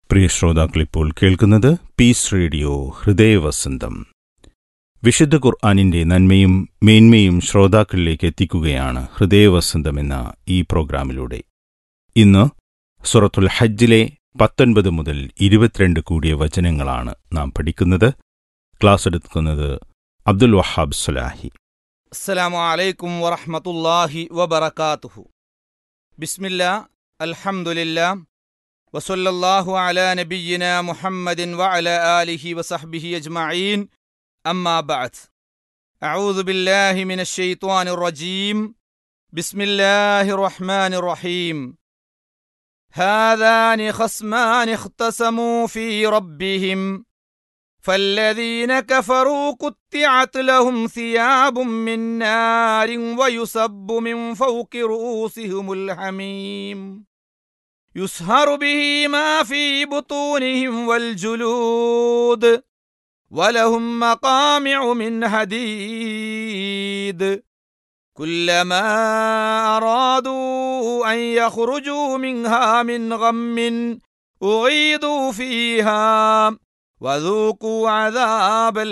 പ്രിയ ശ്രോതാക്കളിപ്പോൾ കേൾക്കുന്നത് piece radio ഹൃദയവസന്തം. വിശുദ്ധ ഖുർആനിന്റെ നന്മയും മേന്മയും ശ്രോതാക്കളിലേക്ക് എത്തിക്കുകയാണ് ഹൃദയവസന്തം എന്ന ഈ പ്രോഗ്രാമിലൂടെ. ഇന്ന് സൂറത്തുൽ ഹജ്ജിലെ 19 മുതൽ 22 കൂടിയ വചനങ്ങളാണ് നാം പഠിക്കുന്നത്. ക്ലാസ് എടുക്കുന്നത് അബ്ദുൽ വഹാബ് സലാഹി. അസ്സലാമു അലൈക്കും വറഹ്മത്തുള്ളാഹി വബറകാതുഹു. ബിസ്മില്ലാ, അൽഹംദുലില്ലാ, വസല്ലല്ലാഹു അലാ നബിയ്യിനാ മുഹമ്മദിൻ വഅലാ ആലിഹി വസഹ്ബിഹി അജ്മഈൻ. അമ്മാ ബഅദ്. അഊദു ബില്ലാഹി മിനശ് ശൈത്വാനിർ റജീം. ബിസ്മില്ലാഹിർ റഹ്മാനിർ റഹീം. ഹാദാനി ഖസ്മാനി ഇഖ്തസമൂ ഫീ റബ്ബിഹിം فالذين كفروا قطعت لهم ثياب من نار ويصب من فوق رؤوسهم الحميم يصهر به ما في بطونهم والجلود ولهم مقامع من حديد كلما أرادوا أن يخرجوا منها من غم أعيدوا فيها വദൂഖൂ അദാബൽ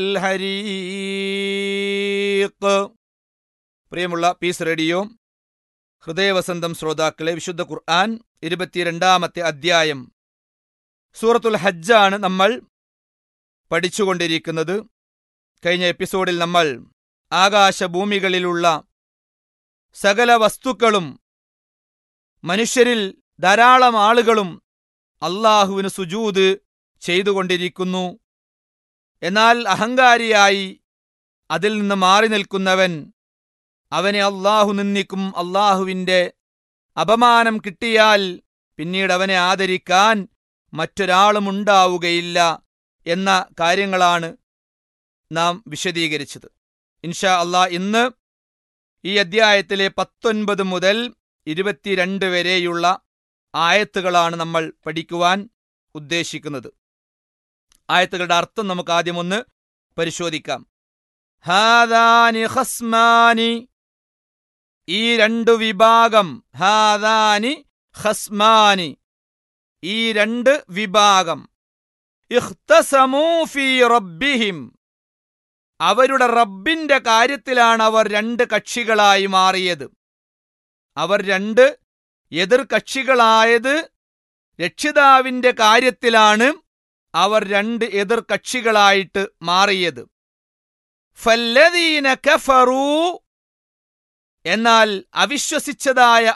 ഹരീഖ്. പ്രിയമുള്ള പീസ് റേഡിയോ ഹൃദയവസന്തം ശ്രോതാക്കളെ, വിശുദ്ധ ഖുർആൻ 22-ാമത്തെ അധ്യായം സൂറത്തുൽ ഹജ്ജാണ് നമ്മൾ പഠിച്ചുകൊണ്ടിരിക്കുന്നത്. കഴിഞ്ഞ എപ്പിസോഡിൽ നമ്മൾ ആകാശഭൂമികളിലുള്ള സകല വസ്തുക്കളും മനുഷ്യരിൽ ധാരാളം ആളുകളും അള്ളാഹുവിന് സുജൂദ് ചെയ്തുകൊണ്ടിരിക്കുന്നു. എന്നാൽ അഹങ്കാരിയായി അതിൽ നിന്ന് മാറി നിൽക്കുന്നവൻ, അവനെ അള്ളാഹു നിന്ദിക്കും. അള്ളാഹുവിൻ്റെ അപമാനം കിട്ടിയാൽ പിന്നീട് അവനെ ആദരിക്കാൻ മറ്റൊരാളും ഉണ്ടാവുകയില്ല എന്ന കാര്യങ്ങളാണ് നാം വിശദീകരിച്ചത്. ഇൻഷാ അള്ളാഹ് ഇന്ന് ഈ അധ്യായത്തിലെ 19 മുതൽ 22 വരെയുള്ള ആയത്തുകളാണ് നമ്മൾ പഠിക്കുവാൻ ഉദ്ദേശിക്കുന്നത്. ആയത്തുകളുടെ അർത്ഥം നമുക്ക് ആദ്യം ഒന്ന് പരിശോധിക്കാം. ഹാദാനി ഖസ്മാനി, ഈ 2 വിഭാഗം. ഹാദാനി ഖസ്മാനി, ഈ 2 വിഭാഗം. ഇഖ്തസമൂ ഫീ റബ്ബിഹിം, അവരുടെ റബ്ബിന്റെ കാര്യത്തിലാണ് അവർ 2 കക്ഷികളായി മാറിയത്. അവർ 2 എതിർ കക്ഷികളായത് രക്ഷിതാവിന്റെ കാര്യത്തിലാണ് അവർ 2 എതിർ കക്ഷികളായിട്ട് മാറിയത്. ഫല്ലദീന കഫറൂ, എന്നാൽ അവിശ്വസിച്ചതായ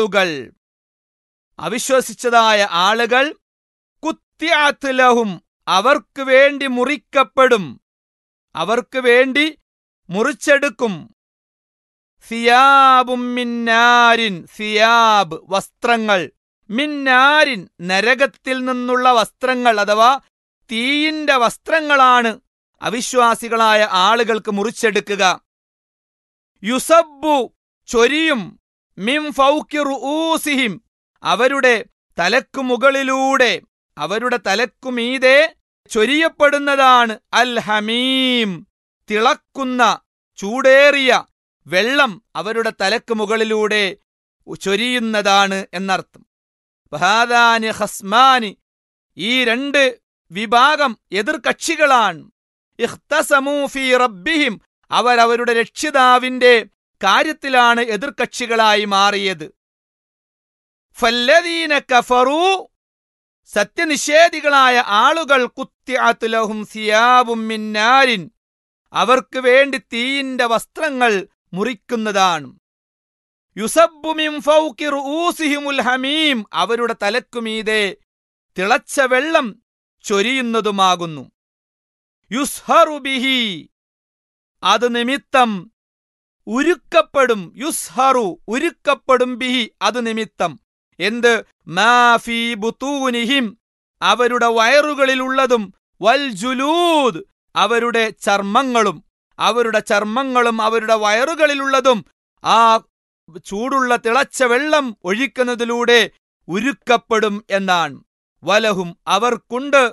ആളുകൾ കുത്തിഅത് ലഹും, അവർക്ക് വേണ്ടി മുറിക്കപ്പെടും, അവർക്ക് വേണ്ടി മുറിച്ചെടുക്കും. സിയാബും മിന്നാരിൻ, സിയാബ് വസ്ത്രങ്ങൾ, മിന്നാരിൻ നരകത്തിൽ നിന്നുള്ള വസ്ത്രങ്ങൾ അഥവാ തീയിന്റെ വസ്ത്രങ്ങളാണ് അവിശ്വാസികളായ ആളുകൾക്ക് മുറിച്ചെടുക്കുക. യുസബ്ബു, ചൊരിയും, മിൻ ഫൗഖി റൂസിഹിം, അവരുടെ തലക്കു മുകളിലൂടെ, അവരുടെ തലക്കുമീതെ ചൊരിയപ്പെടുന്നതാണ് അൽ ഹമീം, തിളക്കുന്ന ചൂടേറിയ വെള്ളം അവരുടെ തലക്കു മുകളിലൂടെ ചൊരിയുന്നതാണ് എന്നർത്ഥം. ഹാദാനി ഖസ്മാനി, ഈ 2 വിഭാഗം എതിർ കക്ഷികളാണ്. ഇഖ്തസമൂ ഫീ റബ്ബിഹിം, അവർ അവരുടെ രക്ഷിതാവിന്റെ കാര്യത്തിലാണ് എതിർ കക്ഷികളായി മാറിയത്. ഫല്ലദീന കഫറൂ, സത്യനിഷേധികളായ ആളുകൾ കുത്തിഅത് ലഹും സിയാബും മിൻ നാരിൻ, അവർക്ക് വേണ്ടി തീയിന്റെ വസ്ത്രങ്ങൾ മുറിക്കുന്നതാണ്. യുസബ്ബു മിൻ ഫൗഖി റൂസിഹിമുൽ ഹമീം, അവരുടെ തലക്കുമീതെ തിളച്ച വെള്ളം ചൊരിയുന്നതുമാകുന്നു. യുസ്ഹറു ബിഹി, അത് നിമിത്തം ഉരുക്കപ്പെടും. യുസ്ഹറു, ഉരുക്കപ്പെടും. ബിഹി, അത് നിമിത്തം. എന്ത്? മാ ഫീ ബുതൂനിഹിം, അവരുടെ വയറുകളിലുള്ളതും, വൽ ജുലൂദ്, അവരുടെ ചർമ്മങ്ങളും, അവരുടെ വയറുകളിലുള്ളതും ആ ചൂടുള്ള തിളച്ച വെള്ളം ഒഴിക്കുന്നതിലൂടെ ഉരുക്കപ്പെടും എന്നാണ്. വലഹും, അവർക്കുണ്ട്,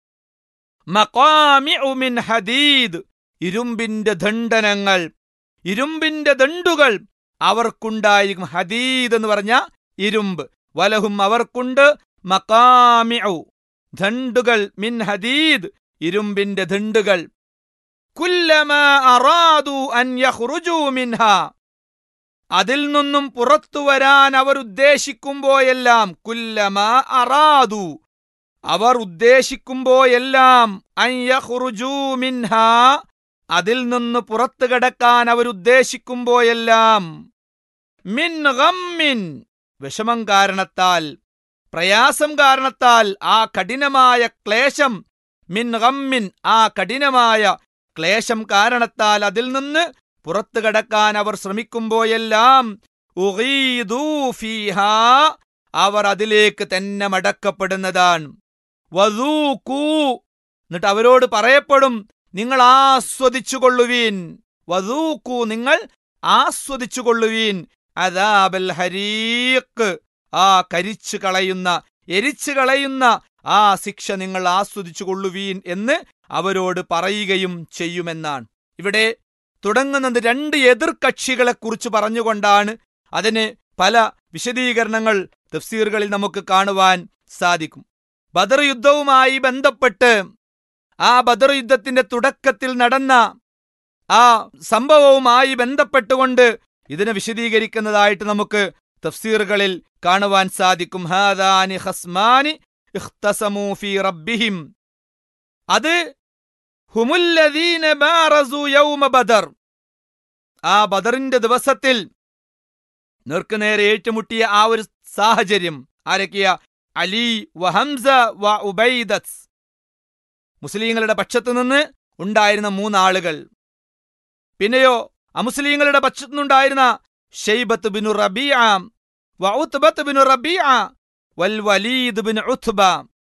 മഖാമിഉ മിൻ ഹദീദ്, ഇരുമ്പിന്റെ ദണ്ഡനങ്ങൾ, ഇരുമ്പിന്റെ ദണ്ഡുകൾ അവർക്കുണ്ടായിരിക്കും. ഹദീദ് എന്ന് പറഞ്ഞ ഇരുമ്പ്. വലഹും, അവർക്കുണ്ട്, മഖാമിഉ, ദണ്ഡുകൾ, മിൻ ഹദീദ്, ഇരുമ്പിന്റെ ദണ്ഡുകൾ. കുല്ലമാ അറാദു അൻ യഖ്റുജു മിൻഹാ, അതിൽ നിന്നും പുറത്തു വരാൻ അവർ ഉദ്ദേശിക്കുമ്പോയെല്ലാം, കുല്ലമാ അറാദു, അവർ ഉദ്ദേശിക്കുമ്പോയെല്ലാം, അൻ യഖ്റുജു മിൻഹാ, അതിൽ നിന്ന് പുറത്തു കടക്കാൻ അവർ ഉദ്ദേശിക്കുമ്പോയെല്ലാം, മിൻ ഗമ്മിൻ, വിഷമം കാരണത്താൽ, പ്രയാസം കാരണത്താൽ, ആ കഠിനമായ ക്ലേശം, മിൻ ഗമ്മിൻ, ആ കഠിനമായ ക്ലേശം കാരണത്താൽ അതിൽ നിന്ന് പുറത്തു കടക്കാൻ അവർ ശ്രമിക്കുമ്പോയെല്ലാം, ഉഗീദൂ ഫീഹാ, അവർ അതിലേക്ക് തന്നെ മടക്കപ്പെടുന്നതാണ്. വദൂഖൂ, എന്നിട്ട് അവരോട് പറയപ്പെടും, നിങ്ങൾ ആസ്വദിച്ചുകൊള്ളുവീൻ. വദൂഖൂ, നിങ്ങൾ ആസ്വദിച്ചുകൊള്ളുവീൻ. അദാബൽ ഹരീഖ്, ആ കരിച്ചു കളയുന്ന, എരിച്ചു കളയുന്ന ആ ശിക്ഷ നിങ്ങൾ ആസ്വദിച്ചുകൊള്ളുവീൻ എന്ന് അവരോട് പറയുകയും ചെയ്യുമെന്നാണ്. ഇവിടെ തുടങ്ങുന്നത് രണ്ട് എതിർകക്ഷികളെക്കുറിച്ച് പറഞ്ഞുകൊണ്ടാണ്. അതിന് പല വിശദീകരണങ്ങൾ തഫ്സീറുകളിൽ നമുക്ക് കാണുവാൻ സാധിക്കും. ബദർ യുദ്ധവുമായി ബന്ധപ്പെട്ട് ആ ബദർ യുദ്ധത്തിന്റെ തുടക്കത്തിൽ നടന്ന ആ സംഭവവുമായി ബന്ധപ്പെട്ടുകൊണ്ട് ഇതിനെ വിശദീകരിക്കുന്നതായിട്ട് നമുക്ക് തഫ്സീറുകളിൽ കാണുവാൻ സാധിക്കും. ഹാദാനി ഖസ്മാനി ഇഖ്തസമൂ ഫീ റബ്ബിഹിം, അത് ഹുമുല്ലദീന ബാറസു യൗമ ബദർ, ആ ബദറിന്റെ ദിവസത്തിൽ നേർക്കുനേരെ ഏറ്റുമുട്ടിയ ആ ഒരു സാഹചര്യം. ആരൊക്കെയാ? അലി വ ഹംസ വ ഉബൈദത്ത്, മുസ്ലിങ്ങളുടെ പക്ഷത്തു നിന്ന് ഉണ്ടായിരുന്ന 3 ആളുകൾ. പിന്നെയോ അമുസ്ലിങ്ങളുടെ പക്ഷത്തു നിന്നുണ്ടായിരുന്ന ഷൈബത്ത് ബിനു റബീഅ വ ഉത്ബത്ത് ബിനു റബീഅ വൽ വലീദ് ബിൻ ഉത്ബ,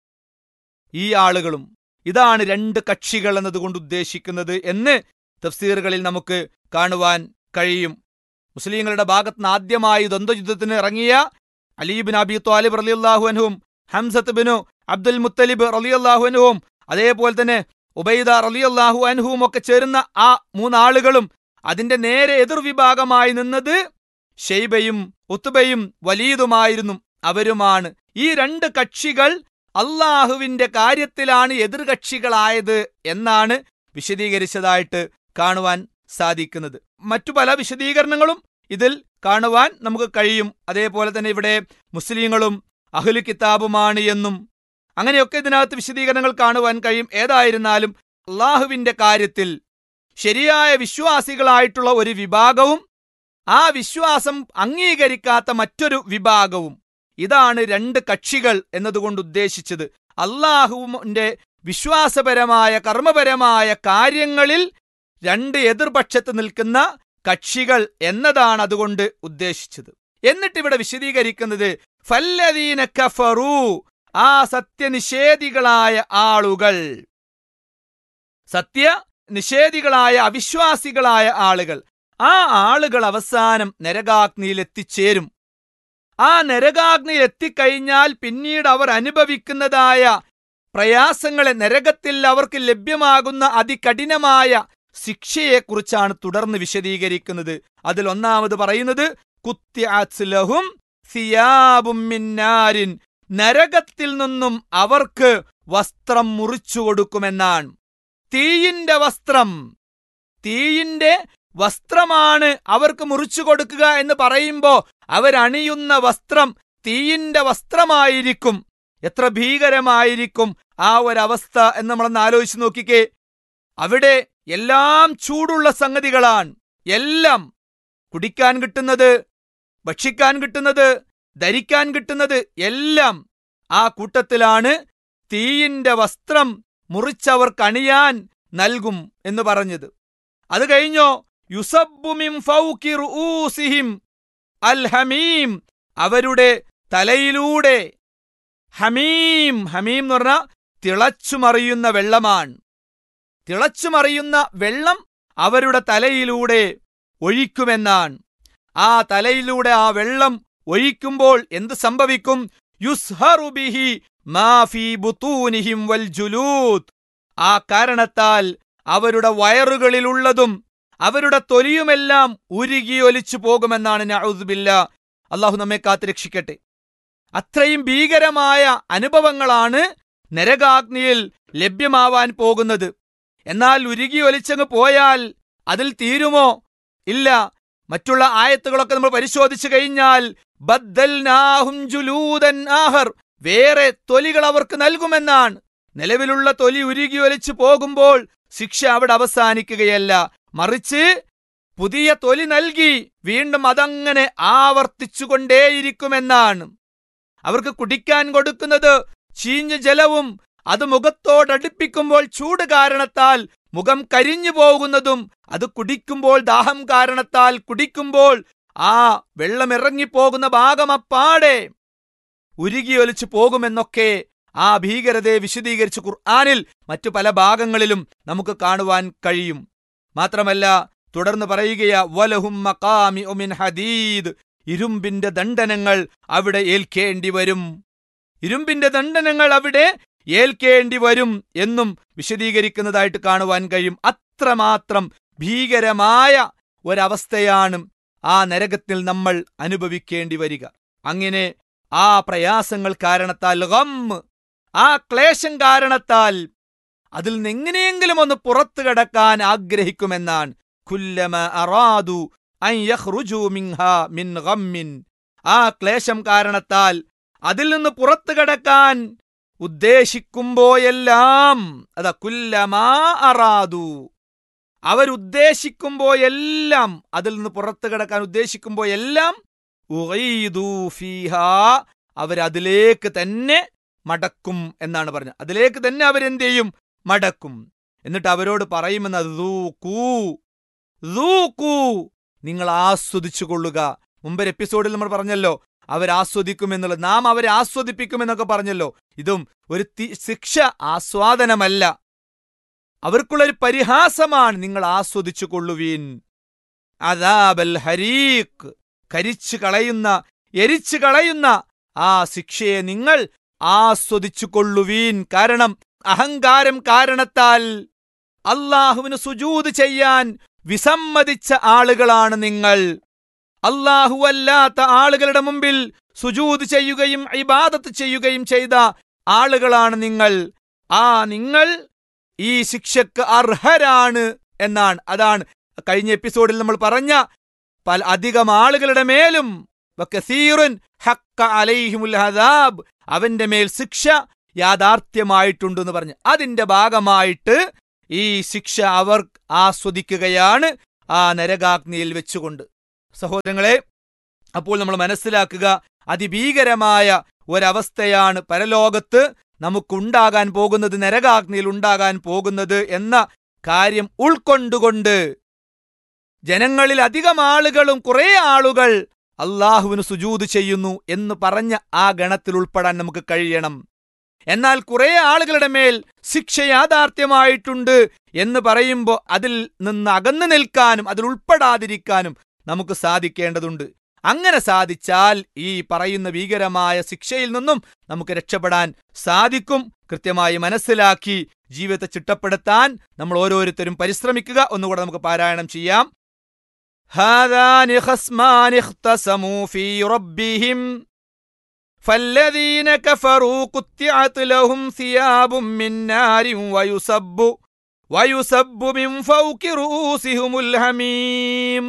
ഈ ആളുകളും. ഇതാണ് 2 കക്ഷികൾ എന്നതുകൊണ്ട് ഉദ്ദേശിക്കുന്നത് എന്ന് തഫ്സീറുകളിൽ നമുക്ക് കാണുവാൻ കഴിയും. മുസ്ലിങ്ങളുടെ ഭാഗത്തുനിന്ന് ആദ്യമായി ദ്വന്ദ്വയുദ്ധത്തിന് ഇറങ്ങിയ അലി ബിൻ അബി ത്വാലിബ് റളിയല്ലാഹു അൻഹും ഹംസത്ത് ബിനു അബ്ദുൽ മുത്തലിബ് റളിയല്ലാഹു അൻഹും അതേപോലെ തന്നെ ഉബൈദ റളിയല്ലാഹു അൻഹും ഒക്കെ ചേരുന്ന ആ 3 ആളുകളും അതിന്റെ നേരെ എതിർവിഭാഗമായി നിന്നത് ഷൈബയും ഉത്ബയും വലീദുമായിരുന്നു. അവരുമാണ് ഈ 2 കക്ഷികൾ അള്ളാഹുവിന്റെ കാര്യത്തിലാണ് എതിർകക്ഷികളായത് എന്നാണ് വിശദീകരിച്ചതായിട്ട് കാണുവാൻ സാധിക്കുന്നത്. മറ്റു പല വിശദീകരണങ്ങളും ഇതിൽ കാണുവാൻ നമുക്ക് കഴിയും. അതേപോലെ തന്നെ ഇവിടെ മുസ്ലിങ്ങളും അഹ്ലു കിതാബുമാണ് എന്നും അങ്ങനെയൊക്കെ ഇതിനകത്ത് വിശദീകരണങ്ങൾ കാണുവാൻ കഴിയും. ഏതായിരുന്നാലും അള്ളാഹുവിന്റെ കാര്യത്തിൽ ശരിയായ വിശ്വാസികളായിട്ടുള്ള ഒരു വിഭാഗവും ആ വിശ്വാസം അംഗീകരിക്കാത്ത മറ്റൊരു വിഭാഗവും, ഇതാണ് 2 കക്ഷികൾ എന്നതുകൊണ്ട് ഉദ്ദേശിച്ചത്. അള്ളാഹുവിന്റെ വിശ്വാസപരമായ കർമ്മപരമായ കാര്യങ്ങളിൽ 2 എതിർപക്ഷത്ത് നിൽക്കുന്ന കക്ഷികൾ എന്നതാണ് അതുകൊണ്ട് ഉദ്ദേശിച്ചത്. എന്നിട്ട് ഇവിടെ വിശദീകരിക്കുന്നത് ഫല്ലദീന കഫറൂ, ആ സത്യനിഷേധികളായ ആളുകൾ, സത്യനിഷേധികളായ അവിശ്വാസികളായ ആളുകൾ, ആ ആളുകൾ അവസാനം നരകാഗ്നിയിൽ എത്തിച്ചേരും. ആ നരകാഗ്നിയിൽ എത്തിക്കഴിഞ്ഞാൽ പിന്നീട് അവർ അനുഭവിക്കുന്നതായ പ്രയാസങ്ങളെ, നരകത്തിൽ അവർക്ക് ലഭ്യമാകുന്ന അതികഠിനമായ ശിക്ഷയെക്കുറിച്ചാണ് തുടർന്ന് വിശദീകരിക്കുന്നത്. അതിൽ ഒന്നാമത് പറയുന്നത് കുത്തിഅത് ലഹും സിയാബും മിൻ നാരിൻ, നരകത്തിൽ നിന്നും അവർക്ക് വസ്ത്രം മുറിച്ചു കൊടുക്കുമെന്നാണ്. തീയിന്റെ വസ്ത്രം, തീയിന്റെ വസ്ത്രമാണ് അവർക്ക് മുറിച്ചു കൊടുക്കുക എന്ന് പറയുമ്പോ അവരണിയുന്ന വസ്ത്രം തീയിന്റെ വസ്ത്രമായിരിക്കും. എത്ര ഭീകരമായിരിക്കും ആ ഒരവസ്ഥ എന്ന് നമ്മളൊന്ന് ആലോചിച്ച് നോക്കിക്കേ. അവിടെ എല്ലാം ചൂടുള്ള സംഗതികളാണ്. എല്ലാം കുടിക്കാൻ കിട്ടുന്നത്, ഭക്ഷിക്കാൻ കിട്ടുന്നത്, ധരിക്കാൻ കിട്ടുന്നത് എല്ലാം ആ കൂട്ടത്തിലാണ് തീയിന്റെ വസ്ത്രം മുറിച്ചവർക്ക് അണിയാൻ നൽകും എന്ന് പറഞ്ഞത്. അത് കഴിഞ്ഞോ യുസബ്ബു മിൻ ഫൗഖി റൂസിഹിം അൽ ഹമീം, അവരുടെ തലയിലൂടെ ഹമീം, ഹമീം എന്ന് പറഞ്ഞാൽ തിളച്ചുമറിയുന്ന വെള്ളമാണ്. തിളച്ചുമറിയുന്ന വെള്ളം അവരുടെ തലയിലൂടെ ഒഴിക്കുമെന്നാണ്. ആ തലയിലൂടെ ആ വെള്ളം ഒഴിക്കുമ്പോൾ എന്ത് സംഭവിക്കും? യുസ്ഹറു ബിഹി മാ ഫീ ബുതൂനിഹിം വൽ ജുലൂദ്, ആ കാരണത്താൽ അവരുടെ വയറുകളിലുള്ളതും അവരുടെ തൊലിയുമെല്ലാം ഉരുകിയൊലിച്ചു പോകുമെന്നാണ്. നഊദു ബില്ലാ, അള്ളാഹു നമ്മെ കാത്ത് രക്ഷിക്കട്ടെ. അത്രയും ഭീകരമായ അനുഭവങ്ങളാണ് നരകാഗ്നിയിൽ ലഭ്യമാവാൻ പോകുന്നത്. എന്നാൽ ഉരുകി ഒലിച്ചങ്ങ് പോയാൽ അതിൽ തീരുമോ? ഇല്ല. മറ്റുള്ള ആയത്തുകളൊക്കെ നമ്മൾ പരിശോധിച്ചു കഴിഞ്ഞാൽ ബദ്ദൽനാഹും ജുലൂദൻ ആഹർ, വേറെ തൊലികൾ അവർക്ക് നൽകുമെന്നാണ്. നിലവിലുള്ള തൊലി ഉരുകി ഒലിച്ചു പോകുമ്പോൾ ശിക്ഷ അവിടെ അവസാനിക്കുകയല്ല, മറിച്ച് പുതിയ തൊലി നൽകി വീണ്ടും അതങ്ങനെ ആവർത്തിച്ചുകൊണ്ടേയിരിക്കുമെന്നാണ്. അവർക്ക് കുടിക്കാൻ കൊടുക്കുന്നത് ചീഞ്ഞ ജലവും അത് മുഖത്തോടടുപ്പിക്കുമ്പോൾ ചൂട് കാരണത്താൽ മുഖം കരിഞ്ഞു പോകുന്നതും, അത് കുടിക്കുമ്പോൾ ദാഹം കാരണത്താൽ കുടിക്കുമ്പോൾ ആ വെള്ളം ഇറങ്ങിപ്പോകുന്ന ഭാഗം അപ്പാടെ ഉരുകിയൊലിച്ചു പോകുമെന്നൊക്കെ ആ ഭീകരതയെ വിശദീകരിച്ച് ഖുർആനിൽ മറ്റു പല ഭാഗങ്ങളിലും നമുക്ക് കാണുവാൻ കഴിയും. മാത്രമല്ല തുടർന്ന് പറയുകയാ വലഹും മഖാമിഉ മിൻ ഹദീദ്, ഇരുമ്പിന്റെ ദണ്ഡനങ്ങൾ അവിടെ ഏൽക്കേണ്ടി വരും, ഇരുമ്പിന്റെ ദണ്ഡനങ്ങൾ അവിടെ ഏൽക്കേണ്ടി വരും എന്നും വിശദീകരിക്കുന്നതായിട്ട് കാണുവാൻ കഴിയും. അത്രമാത്രം ഭീകരമായ ഒരവസ്ഥയാണ് ആ നരകത്തിൽ നമ്മൾ അനുഭവിക്കേണ്ടി വരിക. അങ്ങനെ ആ പ്രയാസങ്ങൾ കാരണത്താൽ, ഗം, ആ ക്ലേശം കാരണത്താൽ അതിൽ നിന്ന് എങ്ങനെയെങ്കിലും ഒന്ന് പുറത്തു കടക്കാൻ ആഗ്രഹിക്കുമെന്നാണ്. കുല്ലമ അറാദു അൻ യഖ്റുജു മിൻഹാ മിൻ ഗമ്മിൻ, ആ ക്ലേശം കാരണത്താൽ അതിൽ നിന്ന് പുറത്തു കടക്കാൻ ഉദ്ദേശിക്കുമ്പോയെല്ലാം, അതാ കുല്ലമാ അറാദു, അവരുദ്ദേശിക്കുമ്പോയെല്ലാം, അതിൽ നിന്ന് പുറത്തു കടക്കാൻ ഉദ്ദേശിക്കുമ്പോയെല്ലാം ഉഈദു ഫീഹാ, അവരതിലേക്ക് തന്നെ മടക്കും എന്നാണ് പറഞ്ഞത്. അതിലേക്ക് തന്നെ അവരെന്ത് ചെയ്യും? മടക്കും. എന്നിട്ട് അവരോട് പറയുമെന്ന് ദൂഖൂ, നിങ്ങൾ ആസ്വദിച്ചു കൊള്ളുക. മുമ്പൊരു എപ്പിസോഡിൽ നമ്മൾ പറഞ്ഞല്ലോ അവരാസ്വദിക്കുമെന്നുള്ളത്, നാം അവരെ ആസ്വദിപ്പിക്കുമെന്നൊക്കെ പറഞ്ഞല്ലോ. ഇതും ഒരു ശിക്ഷ, ആസ്വാദനമല്ല, അവർക്കുള്ളൊരു പരിഹാസമാണ്. നിങ്ങൾ ആസ്വദിച്ചു കൊള്ളുവീൻ. അദാബൽ ഹരീഖ്, കരിച്ചു കളയുന്ന, എരിച്ചു കളയുന്ന ആ ശിക്ഷയെ നിങ്ങൾ ആസ്വദിച്ചു കൊള്ളുവീൻ. കാരണം അഹങ്കാരം കാരണത്താൽ അള്ളാഹുവിന് സുജൂദ് ചെയ്യാൻ വിസമ്മതിച്ച ആളുകളാണ് നിങ്ങൾ. അല്ലാഹുവല്ലാത്ത ആളുകളുടെ മുമ്പിൽ സുജൂദ് ചെയ്യുകയും ഇബാദത്ത് ചെയ്യുകയും ചെയ്ത ആളുകളാണ് നിങ്ങൾ. നിങ്ങൾ ഈ ശിക്ഷക്ക് അർഹരാണ് എന്നാണ്. അതാണ് കഴിഞ്ഞ എപ്പിസോഡിൽ നമ്മൾ പറഞ്ഞ അധികം ആളുകളുടെ മേലും വകസീറുൻ ഹഖ്ക അലൈഹിമുൽ അദാബ്, അവന്റെ മേൽ ശിക്ഷ യാഥാർത്ഥ്യമായിട്ടുണ്ടെന്ന് പറഞ്ഞു. അതിന്റെ ഭാഗമായിട്ട് ഈ ശിക്ഷ അവർ ആസ്വദിക്കുകയാണ് ആ നരകാഗ്നിയിൽ വെച്ചുകൊണ്ട്. സഹോദരങ്ങളെ, അപ്പോൾ നമ്മൾ മനസ്സിലാക്കുക, അതിഭീകരമായ ഒരവസ്ഥയാണ് പരലോകത്ത് നമുക്കുണ്ടാകാൻ പോകുന്നത്, നരകാഗ്നിയിൽ ഉണ്ടാകാൻ പോകുന്നത് എന്ന കാര്യം ഉൾക്കൊണ്ടുകൊണ്ട് ജനങ്ങളിൽ അധികം ആളുകളും കുറെ ആളുകൾ അള്ളാഹുവിന് സുജൂദ് ചെയ്യുന്നു എന്ന് പറഞ്ഞ ആ ഗണത്തിൽ ഉൾപ്പെടാൻ നമുക്ക് കഴിയണം. എന്നാൽ കുറെ ആളുകളുടെ മേൽ ശിക്ഷ യാഥാർത്ഥ്യമായിട്ടുണ്ട് എന്ന് പറയുമ്പോൾ അതിൽ നിന്ന് അകന്നു നിൽക്കാനും അതിൽ ഉൾപ്പെടാതിരിക്കാനും നമുക്ക് സാധിക്കേണ്ടതുണ്ട്. അങ്ങനെ സാധിച്ചാൽ ഈ പറയുന്ന ഭീകരമായ ശിക്ഷയിൽ നിന്നും നമുക്ക് രക്ഷപ്പെടാൻ സാധിക്കും. കൃത്യമായി മനസ്സിലാക്കി ജീവിതത്തെ ചിട്ടപ്പെടുത്താൻ നമ്മൾ ഓരോരുത്തരും പരിശ്രമിക്കുക. ഒന്നുകൂടെ നമുക്ക് പാരായണം ചെയ്യാം. ഹാദാനി ഖസ്മാനി ഇഖ്തസമൂ ഫീ റബ്ബിഹിം ഫല്ലദീന കഫറൂ ഖുത്തിഅത് ലഹും സിയാബും മിൻ നാരിൻ വയുസബ്ബു മിൻ ഫൗഖി റൂസിഹിമുൽ ഹമീം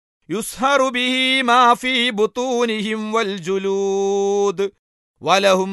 യുസ്ഹറു ബിഹി മാ ഫീ ബുതൂനിഹിം വൽ ജുലൂദ് വലഹും